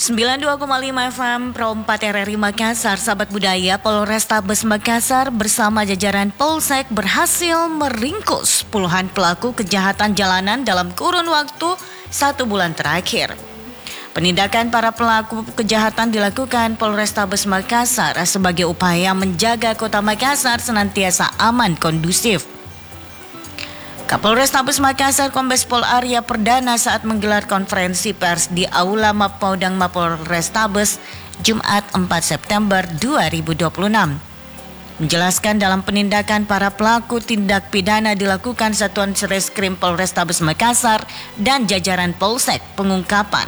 92,5 FM Pro 4 RRI Makassar, sahabat budaya, Polrestabes Makassar bersama jajaran Polsek berhasil meringkus puluhan pelaku kejahatan jalanan dalam kurun waktu 1 bulan terakhir. Penindakan para pelaku kejahatan dilakukan Polrestabes Makassar sebagai upaya menjaga kota Makassar senantiasa aman kondusif. Kapolrestabes Makassar Kombes Pol Arya Perdana saat menggelar konferensi pers di Aula Mapolda Mapolrestabes Jumat 4 September 2026. Menjelaskan dalam penindakan para pelaku tindak pidana dilakukan Satuan Reskrim Polrestabes Makassar dan jajaran Polsek pengungkapan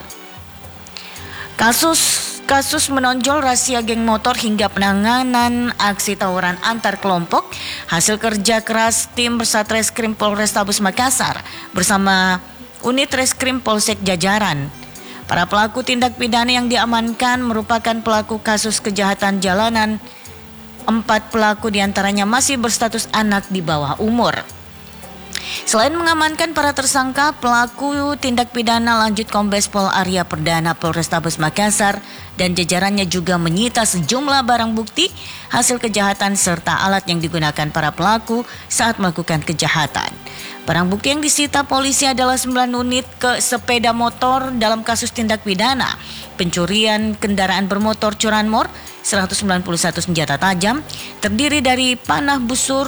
kasus menonjol razia geng motor hingga penanganan aksi tawuran antar kelompok hasil kerja keras tim Satreskrim Polrestabes Makassar bersama unit Reskrim Polsek jajaran. Para pelaku tindak pidana yang diamankan merupakan pelaku kasus kejahatan jalanan. 4 pelaku diantaranya masih berstatus anak di bawah umur. Selain mengamankan para tersangka, pelaku tindak pidana lanjut Kombes Pol Arya Perdana Polrestabes Makassar dan jajarannya juga menyita sejumlah barang bukti hasil kejahatan serta alat yang digunakan para pelaku saat melakukan kejahatan. Barang bukti yang disita polisi adalah 9 unit sepeda motor dalam kasus tindak pidana pencurian kendaraan bermotor curanmor, 191 senjata tajam, terdiri dari panah busur,